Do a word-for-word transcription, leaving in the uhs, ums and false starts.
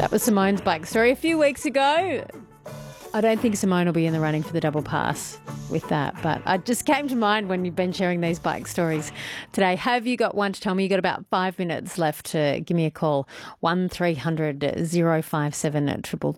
That was Simone's bike story a few weeks ago. I don't think Simone will be in the running for the double pass with that, but it just came to mind when you've been sharing these bike stories today. Have you got one to tell me? You've got about five minutes left to give me a call. one three hundred oh five seven triple